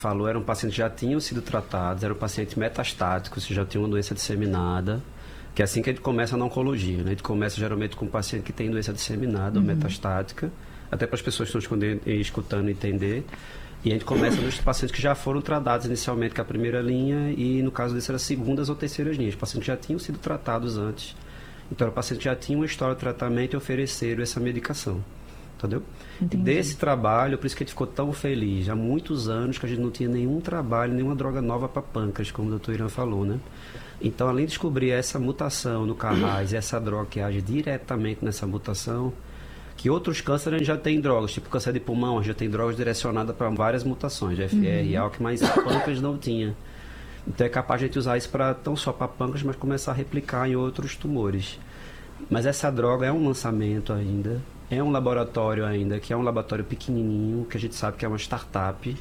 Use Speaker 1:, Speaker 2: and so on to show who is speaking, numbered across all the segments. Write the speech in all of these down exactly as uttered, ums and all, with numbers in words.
Speaker 1: falou, eram pacientes que já tinham sido tratados, eram pacientes metastáticos, que já tinham uma doença disseminada, que é assim que a gente começa na oncologia, né? A gente começa geralmente com um paciente que tem doença disseminada ou
Speaker 2: Uhum.
Speaker 1: metastática, até para as pessoas que estão escutando entender. E a gente começa nos pacientes que já foram tratados inicialmente com a primeira linha e, no caso desse, era segundas ou terceiras linhas. Os pacientes já tinham sido tratados antes. Então, o paciente já tinha uma história de tratamento e ofereceram essa medicação. Entendeu?
Speaker 2: Entendi.
Speaker 1: Desse trabalho, por isso que a gente ficou tão feliz. Há muitos anos que a gente não tinha nenhum trabalho, nenhuma droga nova para pâncreas, como o doutor Irã falou, né? Então, além de descobrir essa mutação no Carras e essa droga que age diretamente nessa mutação, que outros cânceres a gente já tem drogas, tipo câncer de pulmão, a gente já tem drogas direcionadas para várias mutações, F R,
Speaker 2: Uhum.
Speaker 1: ALK, mas pâncreas não tinha. Então é capaz de a gente usar isso para não só para pâncreas, mas começar a replicar em outros tumores. Mas essa droga é um lançamento ainda, é um laboratório ainda, que é um laboratório pequenininho, que a gente sabe que é uma startup,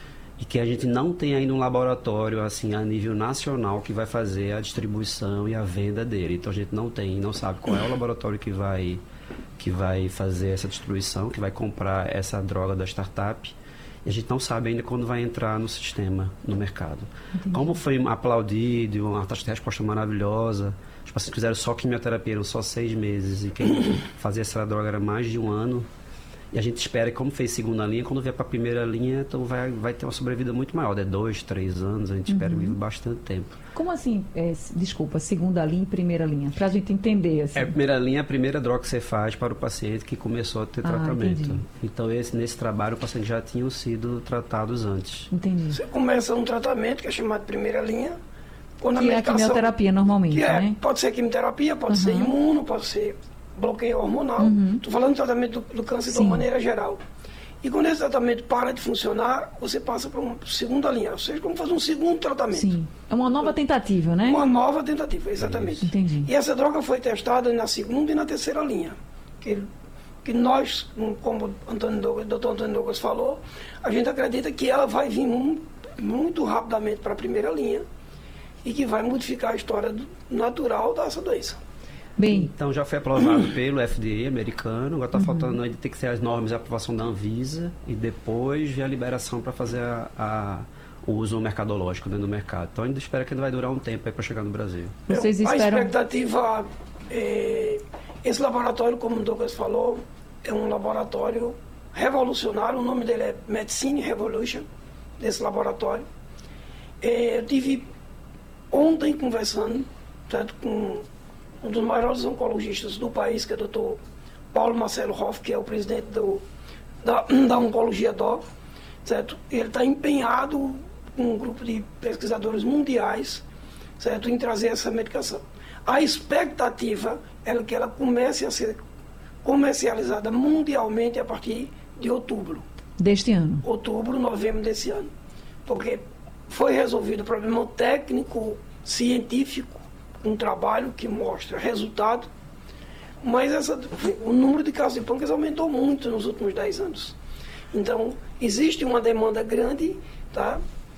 Speaker 1: e que a gente não tem ainda um laboratório assim a nível nacional que vai fazer a distribuição e a venda dele. Então a gente não tem, não sabe qual é o laboratório que vai, que vai fazer essa distribuição, que vai comprar essa droga da startup. E a gente não sabe ainda quando vai entrar no sistema, no mercado. Entendi. Como foi aplaudido, uma taxa de resposta maravilhosa, os pacientes fizeram só quimioterapia, eram só seis meses, e quem fazia essa droga era mais de um ano. E a gente espera que, como fez segunda linha, quando vier para a primeira linha, então vai, vai ter uma sobrevida muito maior, de dois, três anos, a gente
Speaker 2: Uhum.
Speaker 1: espera viver bastante tempo.
Speaker 2: Como assim, é, desculpa, segunda linha e primeira linha? Para a gente entender, assim.
Speaker 1: É, a primeira linha é a primeira droga que você faz para o paciente que começou a ter
Speaker 2: Ah,
Speaker 1: tratamento.
Speaker 2: entendi.
Speaker 1: Então, esse, nesse trabalho, o paciente já tinham sido tratados antes.
Speaker 2: Entendi.
Speaker 3: Você começa um tratamento que é chamado de primeira linha, quando a
Speaker 2: Que é a
Speaker 3: medicação...
Speaker 2: quimioterapia, normalmente,
Speaker 3: que é,
Speaker 2: né?
Speaker 3: Pode ser quimioterapia, pode
Speaker 2: Uhum.
Speaker 3: ser imuno, pode ser bloqueio hormonal.
Speaker 2: Uhum.
Speaker 3: Estou falando do tratamento do, do câncer de
Speaker 2: Sim.
Speaker 3: uma maneira geral. E quando esse tratamento para de funcionar, você passa para uma segunda linha, ou seja, como fazer um segundo tratamento.
Speaker 2: Sim. É uma nova tentativa, né?
Speaker 3: Uma nova tentativa, exatamente.
Speaker 2: Entendi.
Speaker 3: E essa droga foi testada na segunda e na terceira linha. Que, que nós, como o Antônio Douglas, doutor Antônio Douglas falou, a gente acredita que ela vai vir mu- muito rapidamente para a primeira linha e que vai modificar a história do- natural dessa doença.
Speaker 2: Bem,
Speaker 1: Então já foi aprovado pelo F D A americano, agora está faltando ainda tem que ser as normas de aprovação da Anvisa e depois ver a liberação para fazer a, a, o uso mercadológico dentro do mercado. Então ainda espera que ainda vai durar um tempo para chegar no Brasil.
Speaker 2: vocês
Speaker 3: A
Speaker 2: esperam...
Speaker 3: expectativa, é, esse laboratório, como o Douglas falou, é um laboratório revolucionário, o nome dele é Medicine Revolution, desse laboratório. É, eu tive ontem conversando, certo, com um dos maiores oncologistas do país, que é o doutor Paulo Marcelo Hoff, que é o presidente do, da, da Oncologia D O, certo? Ele está empenhado com um grupo de pesquisadores mundiais, certo, em trazer essa medicação. A expectativa é que ela comece a ser comercializada mundialmente a partir de outubro.
Speaker 2: Deste ano.
Speaker 3: Outubro, novembro desse ano. Porque foi resolvido o problema técnico, científico, um trabalho que mostra resultado, mas essa, o número de casos de pâncreas aumentou muito nos últimos dez anos. Então, existe uma demanda grande, tá?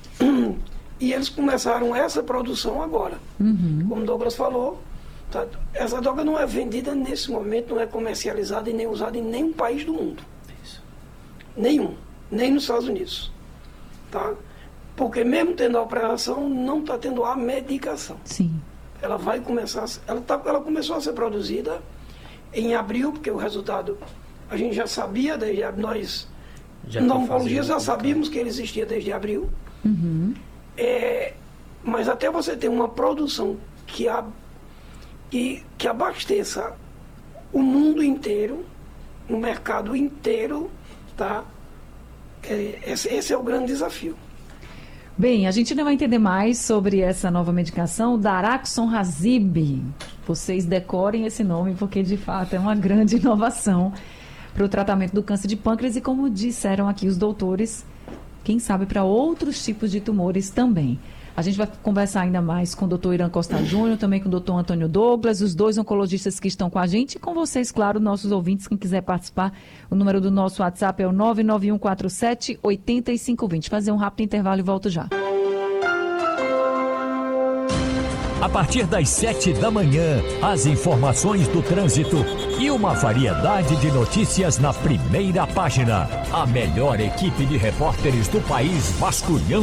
Speaker 3: E eles começaram essa produção agora.
Speaker 2: Uhum.
Speaker 3: Como o Douglas falou, tá? Essa droga não é vendida nesse momento, não é comercializada e nem usada em nenhum país do mundo.
Speaker 1: Isso.
Speaker 3: Nenhum, nem nos Estados Unidos. Tá? Porque mesmo tendo a operação, não está tendo a medicação.
Speaker 2: Sim.
Speaker 3: Ela vai começar, a ser- ela, tá, ela começou a ser produzida em abril, porque o resultado a gente já sabia, desde a- nós,
Speaker 1: Já
Speaker 3: na
Speaker 1: tá
Speaker 3: oncologia,
Speaker 1: fazendo
Speaker 3: já
Speaker 1: o
Speaker 3: sabíamos que ele existia desde abril.
Speaker 2: Uhum.
Speaker 3: É, mas até você ter uma produção que, a, que, que abasteça o mundo inteiro, o mercado inteiro, tá? É, esse, esse é o grande desafio.
Speaker 2: Bem, a gente ainda vai entender mais sobre essa nova medicação, Daraxonrasib. Vocês decorem esse nome porque, de fato, é uma grande inovação para o tratamento do câncer de pâncreas e, como disseram aqui os doutores, quem sabe para outros tipos de tumores também. A gente vai conversar ainda mais com o doutor Irã Costa Júnior, também com o doutor Antônio Douglas, os dois oncologistas que estão com a gente, e com vocês, claro, nossos ouvintes, quem quiser participar. O número do nosso WhatsApp é o nove nove um quatro sete oito cinco dois zero. Fazer um rápido intervalo e volto já.
Speaker 4: A partir das sete da manhã, as informações do trânsito e uma variedade de notícias na primeira página. A melhor equipe de repórteres do país vasculhando